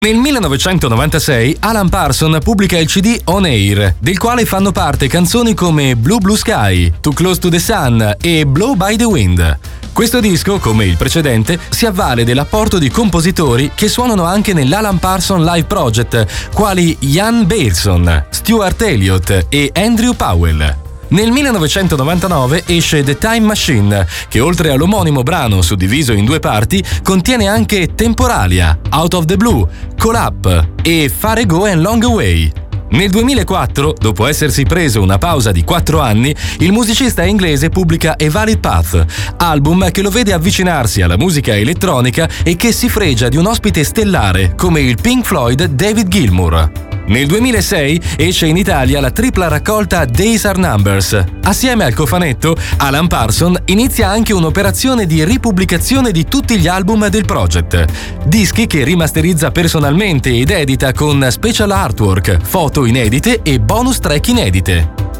Nel 1996 Alan Parsons pubblica il CD On Air, del quale fanno parte canzoni come Blue Blue Sky, Too Close to the Sun e Blow by the Wind. Questo disco, come il precedente, si avvale dell'apporto di compositori che suonano anche nell'Alan Parsons Live Project, quali Ian Bailson, Stuart Elliott e Andrew Powell. Nel 1999 esce The Time Machine, che oltre all'omonimo brano suddiviso in due parti, contiene anche Temporalia, Out of the Blue, Call Up e Far Ago and Long Away. Nel 2004, dopo essersi preso una pausa di 4 anni, il musicista inglese pubblica A Valid Path, album che lo vede avvicinarsi alla musica elettronica e che si fregia di un ospite stellare come il Pink Floyd David Gilmour. Nel 2006 esce in Italia la tripla raccolta Days Are Numbers. Assieme al cofanetto, Alan Parsons inizia anche un'operazione di ripubblicazione di tutti gli album del project. Dischi che rimasterizza personalmente ed edita con special artwork, foto inedite e bonus track inedite.